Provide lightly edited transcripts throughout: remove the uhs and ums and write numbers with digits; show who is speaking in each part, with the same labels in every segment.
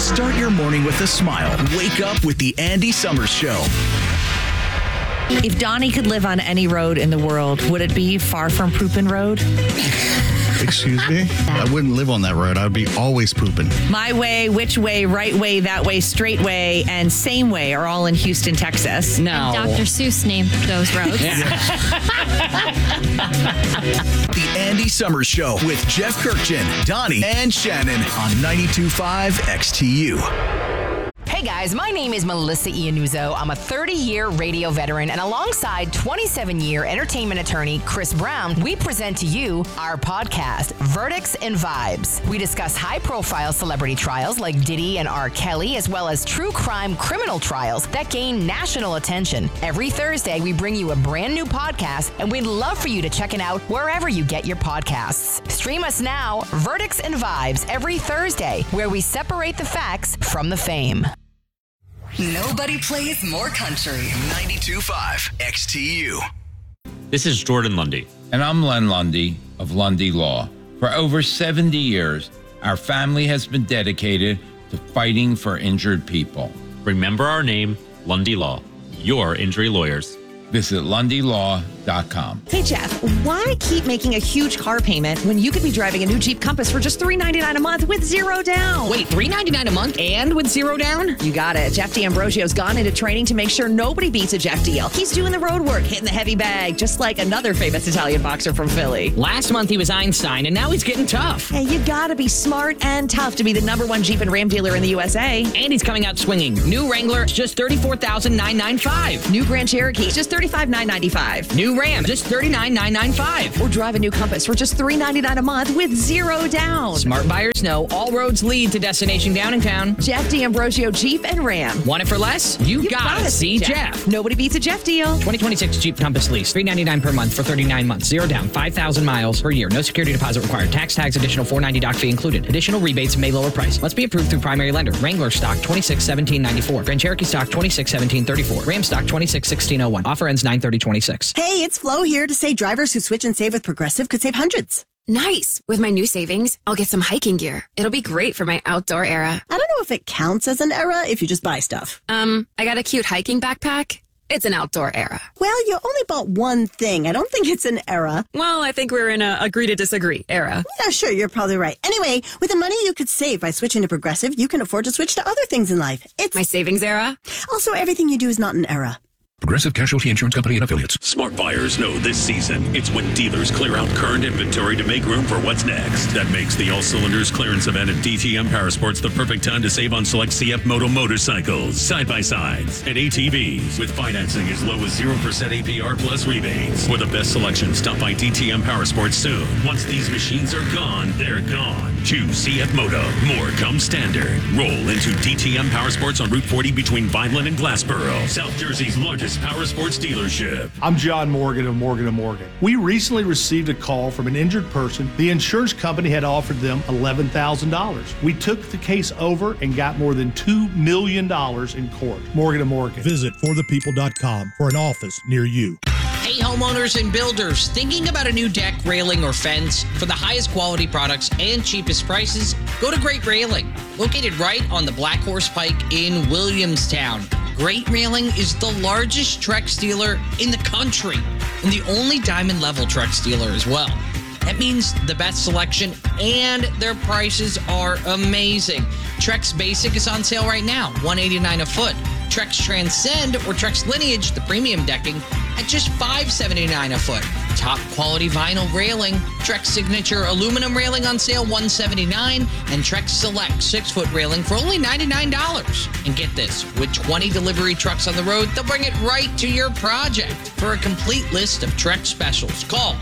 Speaker 1: Start your morning with a smile. Wake up with the Andy Summers Show.
Speaker 2: If Donnie could live on any road in the world, would it be Far From Poopin' Road?
Speaker 3: Excuse me? I wouldn't live on that road. I would be always pooping.
Speaker 2: My Way, Which Way, Right Way, That Way, Straight Way, and Same Way are all in Houston, Texas.
Speaker 4: No. And Dr. Seuss named those roads.
Speaker 1: The Andy Summers Show with Jeff Kirkchin, Donnie, and Shannon on 92.5 XTU.
Speaker 5: Hey guys, my name is Melissa Iannuzzo. I'm a 30-year radio veteran, and alongside 27-year entertainment attorney Chris Brown, we present to you our podcast, Verdicts and Vibes. We discuss high-profile celebrity trials like Diddy and R. Kelly, as well as true crime criminal trials that gain national attention. Every Thursday, we bring you a brand new podcast, and we'd love for you to check it out wherever you get your podcasts. Stream us now, Verdicts and Vibes, every Thursday, where we separate the facts from the fame.
Speaker 6: Nobody plays more country.
Speaker 1: 92.5 XTU.
Speaker 7: This is Jordan Lundy.
Speaker 8: And I'm Len Lundy of Lundy Law. For over 70 years, our family has been dedicated to fighting for injured people.
Speaker 7: Remember our name, Lundy Law, your injury lawyers.
Speaker 8: Visit LundyLaw.com.
Speaker 2: Hey, Jeff, why keep making a huge car payment when you could be driving a new Jeep Compass for just $399 a month with zero down?
Speaker 9: Wait, $399 a month and with zero down?
Speaker 2: You got it. Jeff D'Ambrosio's gone into training to make sure nobody beats a Jeff deal. He's doing the road work, hitting the heavy bag, just like another famous Italian boxer from Philly.
Speaker 9: Last month he was Einstein, and now he's getting tough.
Speaker 2: Hey, you gotta be smart and tough to be the #1 Jeep and Ram dealer in the USA.
Speaker 9: And he's coming out swinging. New Wrangler, just $34,995.
Speaker 2: New Grand Cherokee, just $35,995.
Speaker 9: New Ram, just $39,995.
Speaker 2: Or drive a new Compass for just $399 a month with zero down.
Speaker 9: Smart buyers know all roads lead to Destination Downingtown.
Speaker 2: Jeff D'Ambrosio Jeep and Ram.
Speaker 9: Want it for less? You gotta see Jeff.
Speaker 2: Nobody beats a Jeff deal.
Speaker 9: 2026 Jeep Compass lease, $399 per month for 39 months. Zero down, 5,000 miles per year. No security deposit required. Tax tags, additional $490 doc fee included. Additional rebates may lower price. Must be approved through primary lender. Wrangler stock, $26,1794. Grand Cherokee stock, $26,1734. Ram stock, $26,1601. Offer ends 9/30/26.
Speaker 10: Hey, it's Flo here to say drivers who switch and save with Progressive could save hundreds.
Speaker 11: Nice. With my new savings, I'll get some hiking gear. It'll be great for my outdoor era.
Speaker 10: I don't know if it counts as an era if you just buy stuff.
Speaker 11: I got a cute hiking backpack. It's an outdoor era.
Speaker 10: Well, you only bought one thing. I don't think it's an era.
Speaker 11: Well, I think we're in a agree to disagree era.
Speaker 10: Yeah, sure, you're probably right. Anyway, with the money you could save by switching to Progressive, you can afford to switch to other things in life. It's
Speaker 11: my savings era.
Speaker 10: Also, everything you do is not an era.
Speaker 12: Progressive Casualty Insurance Company and Affiliates.
Speaker 13: Smart buyers know this season, it's when dealers clear out current inventory to make room for what's next. That makes the All Cylinders clearance event at DTM Powersports the perfect time to save on select CF Moto motorcycles, side-by-sides, and ATVs. With financing as low as 0% APR plus rebates. For the best selection, stop by DTM Powersports soon. Once these machines are gone, they're gone. Choose CF Moto. More comes standard. Roll into DTM Powersports on Route 40 between Vineland and Glassboro. South Jersey's largest power sports dealership.
Speaker 14: I'm John Morgan of Morgan & Morgan. We recently received a call from an injured person. The insurance company had offered them $11,000. We took the case over and got more than $2 million in court. Morgan & Morgan.
Speaker 15: Visit forthepeople.com for an office near you.
Speaker 9: Hey, homeowners and builders, thinking about a new deck, railing, or fence? For the highest quality products and cheapest prices, go to Great Railing. Located right on the Black Horse Pike in Williamstown. Great Railing is the largest Trex dealer in the country and the only diamond level Trex dealer as well. That means the best selection and their prices are amazing. Trex Basic is on sale right now, $189 a foot. Trex Transcend or Trex Lineage, the premium decking, at just $579 a foot. Top quality vinyl railing, Trex Signature aluminum railing on sale, $179, and Trex Select 6-foot railing for only $99. And get this, with 20 delivery trucks on the road, they'll bring it right to your project. For a complete list of Trex specials, call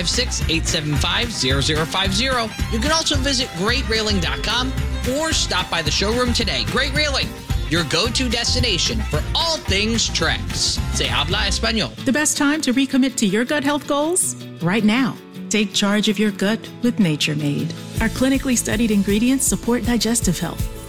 Speaker 9: 856-875-0050. You can also visit greatrailing.com or stop by the showroom today. Great Railing, your go-to destination for all things Trex. Se habla español.
Speaker 16: The best time to recommit to your gut health goals? Right now. Take charge of your gut with Nature Made. Our clinically studied ingredients support digestive health,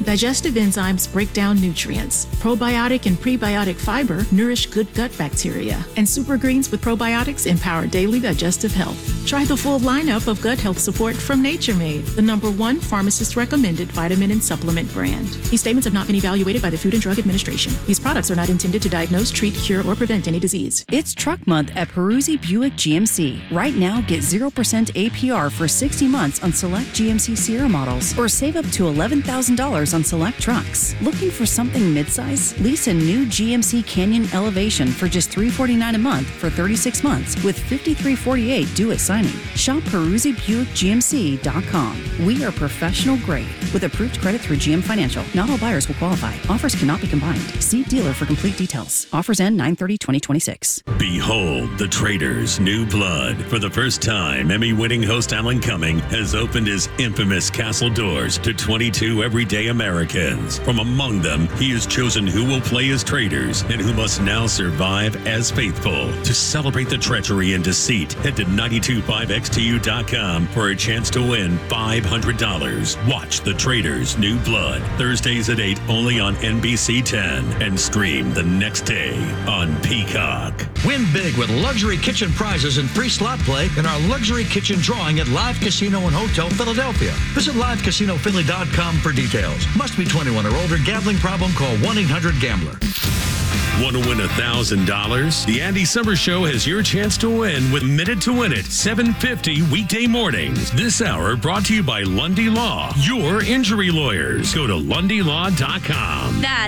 Speaker 16: Digestive enzymes break down nutrients. Probiotic and prebiotic fiber nourish good gut bacteria. And Super Greens with probiotics empower daily digestive health. Try the full lineup of gut health support from Nature Made, the #1 pharmacist-recommended vitamin and supplement brand. These statements have not been evaluated by the Food and Drug Administration. These products are not intended to diagnose, treat, cure, or prevent any disease.
Speaker 17: It's Truck Month at Peruzzi Buick GMC. Right now, get 0% APR for 60 months on select GMC Sierra models, or save up to $11,000 on select trucks. Looking for something midsize? Lease a new GMC Canyon Elevation for just $349 a month for 36 months with $5348 due at signing. Shop PeruzziBuickGMC.com. We are professional grade with approved credit through GM Financial. Not all buyers will qualify. Offers cannot be combined. See dealer for complete details. Offers end 9/30/2026.
Speaker 13: Behold the Traitors' New Blood. For the first time, Emmy-winning host Alan Cumming has opened his infamous castle doors to 22 everyday Americans. From among them, he has chosen who will play as traitors and who must now survive as faithful. To celebrate the treachery and deceit, head to 925XTU.com for a chance to win $500. Watch The Traitors' New Blood, Thursdays at 8 only on NBC 10 and stream the next day on Peacock.
Speaker 18: Win big with luxury kitchen prizes and free slot play in our luxury kitchen drawing at Live Casino and Hotel Philadelphia. Visit livecasinophilly.com for details. Must be 21 or older. Gambling problem? Call 1-800-GAMBLER.
Speaker 13: Want to win $1,000? The Andy Summers Show has your chance to win with Minute to Win It, 7:50 weekday mornings. This hour brought to you by Lundy Law, your injury lawyers. Go to LundyLaw.com.
Speaker 2: That's